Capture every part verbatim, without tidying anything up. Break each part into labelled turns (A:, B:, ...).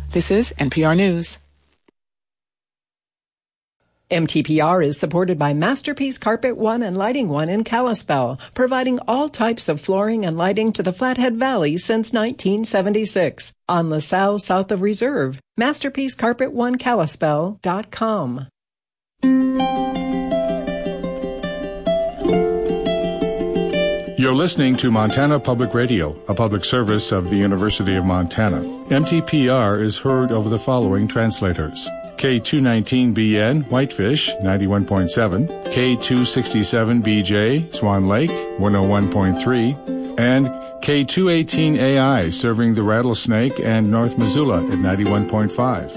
A: This is N P R News.
B: M T P R is supported by Masterpiece Carpet One and Lighting One in Kalispell, providing all types of flooring and lighting to the Flathead Valley since nineteen seventy-six. On LaSalle, south of Reserve. Masterpiece Carpet One Kalispell dot com.
C: You're listening to Montana Public Radio, a public service of the University of Montana. M T P R is heard over the following translators. K two nineteen B N, Whitefish, ninety-one point seven, K two sixty-seven B J, Swan Lake, one oh one point three, and K two eighteen A I, serving the Rattlesnake and North Missoula at ninety-one point five.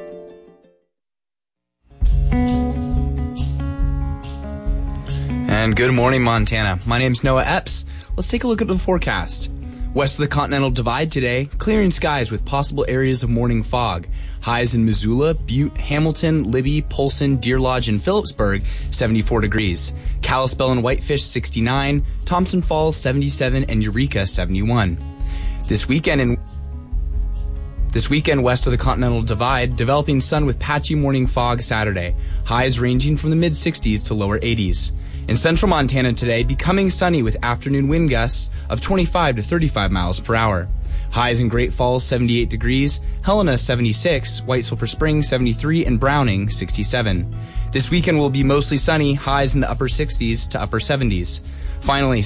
D: And good morning, Montana. My name's Noah Epps. Let's take a look at the forecast. West of the Continental Divide today, clearing skies with possible areas of morning fog. Highs in Missoula, Butte, Hamilton, Libby, Polson, Deer Lodge, and Phillipsburg, seventy-four degrees. Kalispell and Whitefish, sixty-nine. Thompson Falls, seventy-seven. And Eureka, seventy-one. This weekend in This weekend west of the Continental Divide, developing sun with patchy morning fog Saturday. Highs ranging from the mid-sixties to lower eighties. In central Montana today, becoming sunny with afternoon wind gusts of twenty-five to thirty-five miles per hour. Highs in Great Falls, seventy-eight degrees, Helena, seventy-six, White Sulphur Springs, seventy-three, and Browning, sixty-seven. This weekend will be mostly sunny, highs in the upper sixties to upper seventies. Finally,